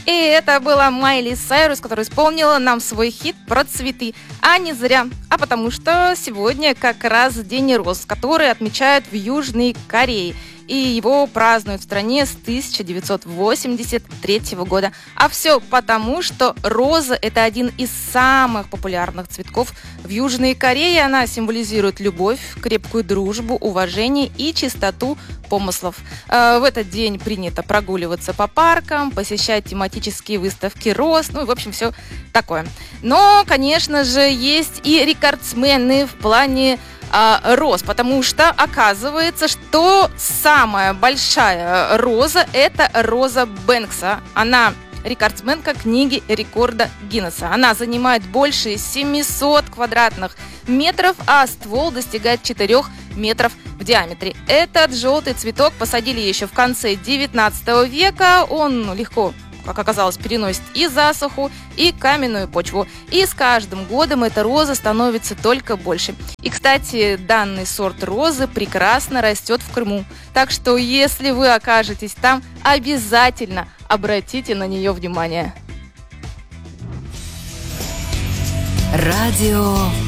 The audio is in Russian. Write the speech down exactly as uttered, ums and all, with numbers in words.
И это была Майли Сайрус, которая исполнила нам свой хит про цветы. А не зря, а потому что сегодня как раз День роз, который отмечают в Южной Корее. И его празднуют в стране с тысяча девятьсот восемьдесят третьего года. А все потому, что роза – это один из самых популярных цветков в Южной Корее. Она символизирует любовь, крепкую дружбу, уважение и чистоту помыслов. В этот день принято прогуливаться по паркам, посещать тематические выставки роз, ну и, в общем, все такое. Но, конечно же, есть и рекордсмены в плане роз, потому что оказывается, что самая большая роза – это роза Бэнкса. Она рекордсменка книги рекорда Гиннесса. Она занимает больше семисот квадратных метров, а ствол достигает четырёх метров в диаметре. Этот желтый цветок посадили еще в конце девятнадцатого века. Он легко, как оказалось, переносит и засуху, и каменную почву. И с каждым годом эта роза становится только больше. И, кстати, данный сорт розы прекрасно растет в Крыму. Так что, если вы окажетесь там, обязательно обратите на нее внимание. Радио